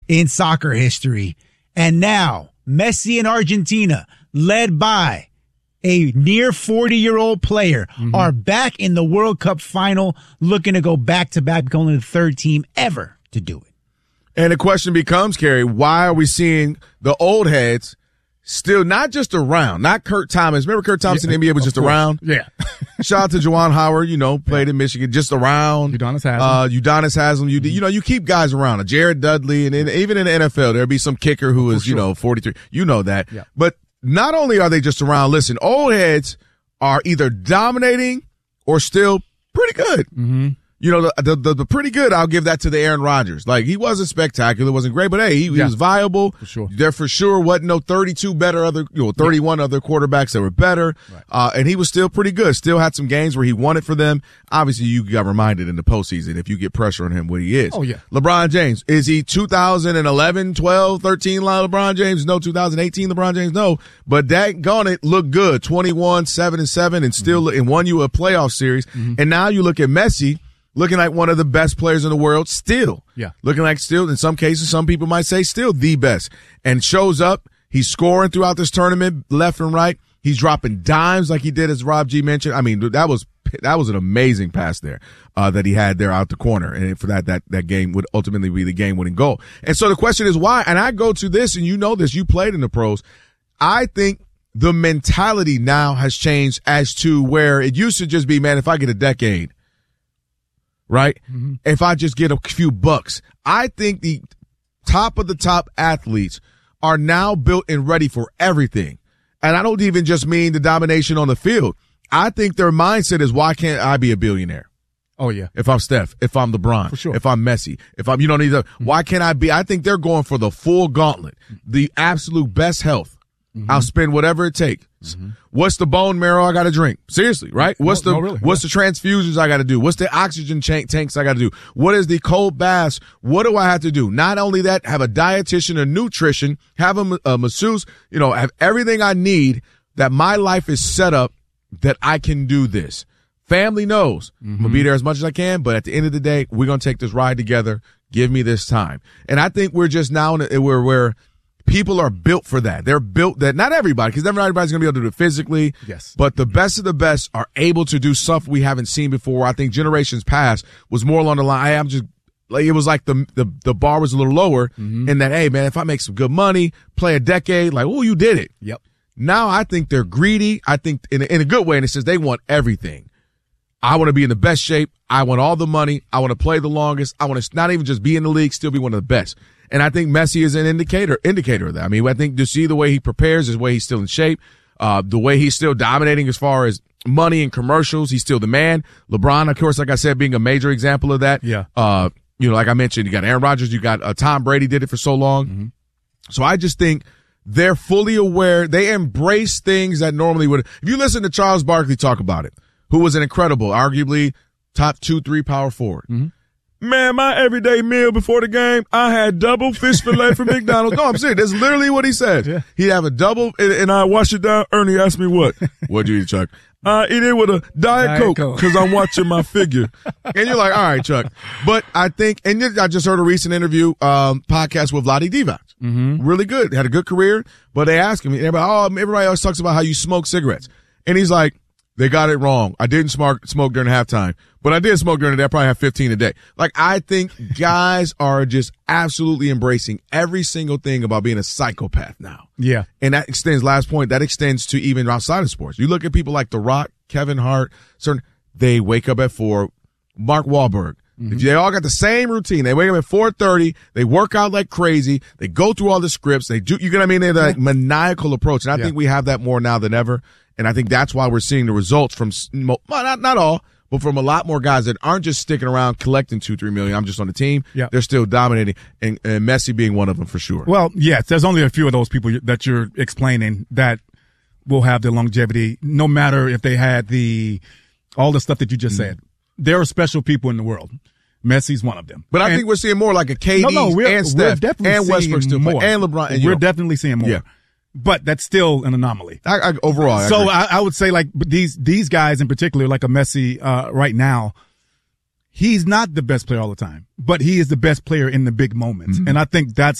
in soccer history. And now, Messi and Argentina, led by a near 40-year-old player, are back in the World Cup final, looking to go back-to-back, becoming the third team ever to do it. And the question becomes, Kerry, why are we seeing the old heads still not just around? Not Kurt Thomas. Remember Kurt Thomas in the NBA was just around? Yeah. Shout out to Juwan Howard, played in Michigan, just around. Udonis Haslem. Udonis Haslem. You keep guys around. Jared Dudley, and even in the NFL, there'll be some kicker who is, 43. You know that. Yeah. But not only are they just around, listen, old heads are either dominating or still pretty good. Mm-hmm. The pretty good, I'll give that to the Aaron Rodgers. Like, he wasn't spectacular, wasn't great, but hey, he was viable. For sure. There for sure wasn't no 31 other quarterbacks that were better. Right. And he was still pretty good. Still had some games where he won it for them. Obviously, you got reminded in the postseason if you get pressure on him what he is. Oh, yeah. LeBron James. Is he 2011, 12, 13 LeBron James? No. 2018 LeBron James? No. But that Gauntlet looked good. 21, 7-7, and still and won you a playoff series. Mm-hmm. And now you look at Messi, looking like one of the best players in the world still. Yeah. Looking like still, in some cases, some people might say still the best. And shows up. He's scoring throughout this tournament, left and right. He's dropping dimes like he did, as Rob G mentioned. I mean, that was an amazing pass there, that he had there out the corner. And for that game would ultimately be the game-winning goal. And so the question is why? And I go to this, and you know this, you played in the pros. I think the mentality now has changed as to where it used to just be, man, if I get a decade, right? Mm-hmm. If I just get a few bucks. I think the top of the top athletes are now built and ready for everything. And I don't even just mean the domination on the field. I think their mindset is, why can't I be a billionaire? Oh, yeah. If I'm Steph, if I'm LeBron, for sure. If I'm Messi, if I'm, why can't I be? I think they're going for the full gauntlet, the absolute best health. Mm-hmm. I'll spend whatever it takes. Mm-hmm. What's the bone marrow I got to drink? Seriously, right? What's the transfusions I got to do? What's the oxygen tanks I got to do? What is the cold baths? What do I have to do? Not only that, have a dietitian, a nutrition, have a masseuse, have everything I need, that my life is set up that I can do this. Family knows. I'm going to be there as much as I can, but at the end of the day, we're going to take this ride together. Give me this time. And I think we're just now where people are built for that. They're built that, not everybody, because everybody's going to be able to do it physically. Yes. But the best of the best are able to do stuff we haven't seen before. I think generations past was more along the line. It was like the bar was a little lower in that, hey, man, if I make some good money, play a decade, you did it. Yep. Now I think they're greedy. I think in a good way, and it says they want everything. I want to be in the best shape. I want all the money. I want to play the longest. I want to not even just be in the league, still be one of the best. And I think Messi is an indicator of that. I mean, I think to see the way he prepares, the way he's still in shape, the way he's still dominating as far as money and commercials, he's still the man. LeBron, of course, like I said, being a major example of that. Yeah. Like I mentioned, you got Aaron Rodgers, you got Tom Brady did it for so long. Mm-hmm. So I just think they're fully aware. They embrace things that normally would. If you listen to Charles Barkley talk about it, who was an incredible, arguably top 2-3 power forward. Mm-hmm. Man, my everyday meal before the game, I had double fish fillet from McDonald's. No, I'm serious. That's literally what he said. Yeah. He'd have a double, and I wash it down. Ernie asked me what? What'd you eat, Chuck? I eat it with a Diet Coke because I'm watching my figure. And you're like, all right, Chuck. But I think, and I just heard a recent interview, podcast with Vlade Divac. Mm-hmm. Really good. Had a good career. But they asked him, everybody always talks about how you smoke cigarettes. And he's like, they got it wrong. I didn't smoke during halftime, but I did smoke during the day. I probably have 15 a day. Like, I think guys are just absolutely embracing every single thing about being a psychopath now. Yeah. And that extends, last point, that extends to even outside of sports. You look at people like The Rock, Kevin Hart, they wake up at 4, Mark Wahlberg. Mm-hmm. They all got the same routine. They wake up at 4:30. They work out like crazy. They go through all the scripts. They do, you get what I mean? They're like maniacal approach. And I think we have that more now than ever. And I think that's why we're seeing the results from, not all, but from a lot more guys that aren't just sticking around collecting 2-3 million. I'm just on the team. Yeah. They're still dominating, and Messi being one of them for sure. Well, yes, there's only a few of those people that you're explaining that will have the longevity, no matter if they had all the stuff that you just said. There are special people in the world. Messi's one of them. But I think we're seeing more like a KD and Steph and Westbrook still more. And LeBron. And we're definitely seeing more. Yeah. But that's still an anomaly. Overall. So I would say, like, these guys in particular, like a Messi right now, he's not the best player all the time, but he is the best player in the big moments. Mm-hmm. And I think that's